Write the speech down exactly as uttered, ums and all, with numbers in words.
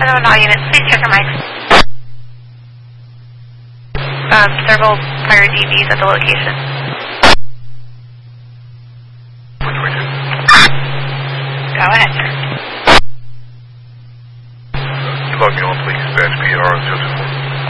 Hello, all units. Please check your mics. Um, several prior D Vs at the location. Go ahead, sir. Logging on, please. Dispatch P R zero two